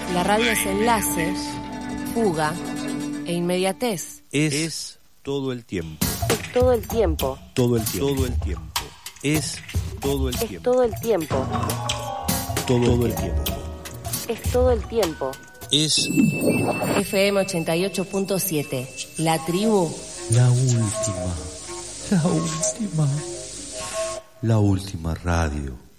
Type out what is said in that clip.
La radio es enlace, fuga e inmediatez. Es todo el tiempo. Es todo el tiempo. Todo el tiempo. Todo el tiempo. Es todo el tiempo. Es todo el tiempo. Todo el tiempo. Es todo el tiempo. Es FM 88.7. La tribu. la última. La última radio.